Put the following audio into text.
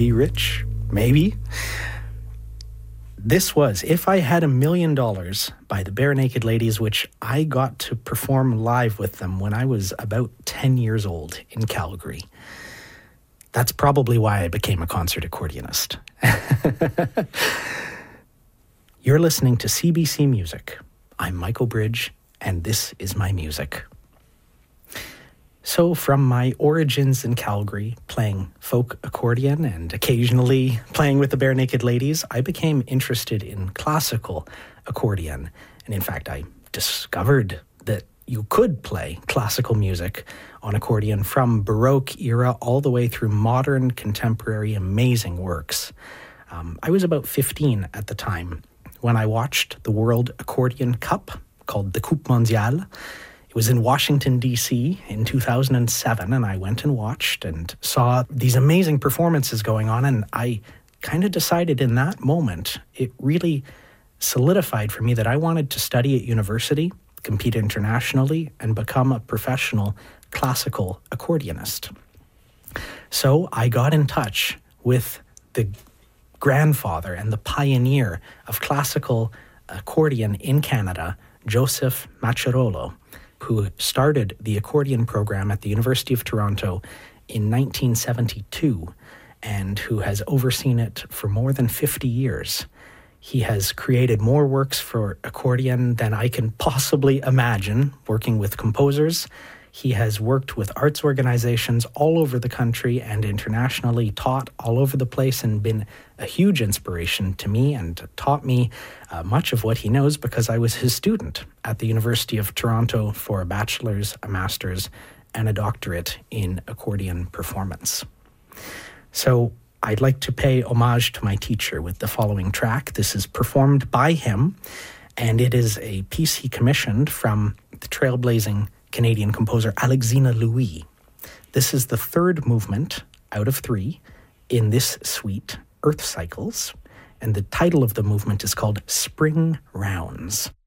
be rich? Maybe. This was If I Had $1 Million by the Barenaked Ladies, which I got to perform live with them when I was about 10 years old in Calgary. That's probably why I became a concert accordionist. You're listening to CBC Music. I'm Michael Bridge, and this is my music. So from my origins in Calgary, playing folk accordion and occasionally playing with the Barenaked Ladies, I became interested in classical accordion. And in fact, I discovered that you could play classical music on accordion from Baroque era all the way through modern, contemporary, amazing works. I was about 15 at the time when I watched the World Accordion Cup, called the Coupe Mondiale. It was in Washington, D.C. in 2007, and I went and watched and saw these amazing performances going on, and I kind of decided in that moment, it really solidified for me that I wanted to study at university, compete internationally, and become a professional classical accordionist. So I got in touch with the grandfather and the pioneer of classical accordion in Canada, Joseph Maccherolo, who started the accordion program at the University of Toronto in 1972 and who has overseen it for more than 50 years. He has created more works for accordion than I can possibly imagine, working with composers. He has worked with arts organizations all over the country and internationally, taught all over the place, and been a huge inspiration to me and taught me much of what he knows because I was his student at the University of Toronto for a bachelor's, a master's, and a doctorate in accordion performance. So I'd like to pay homage to my teacher with the following track. This is performed by him, and it is a piece he commissioned from the trailblazing Canadian composer Alexina Louis. This is the third movement out of 3 in this suite, Earth Cycles, and the title of the movement is called Spring Rounds.